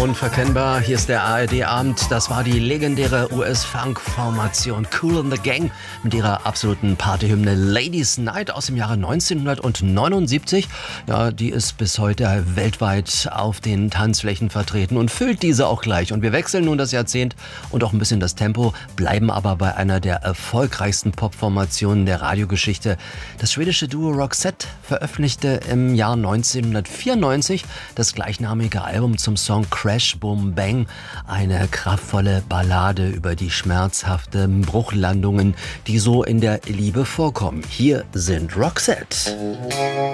Unverkennbar, hier ist der ARD-Abend. Das war die legendäre US-Funk-Formation Kool and the Gang mit ihrer absoluten Partyhymne Ladies Night aus dem Jahre 1979. Ja, die ist bis heute weltweit auf den Tanzflächen vertreten und füllt diese auch gleich. Und wir wechseln nun das Jahrzehnt und auch ein bisschen das Tempo, bleiben aber bei einer der erfolgreichsten Popformationen der Radiogeschichte. Das schwedische Duo Roxette veröffentlichte im Jahr 1994 das gleichnamige Album zum Song Crash Boom Bang, eine kraftvolle Ballade über die schmerzhaften Bruchlandungen, die so in der Liebe vorkommen. Hier sind Roxette.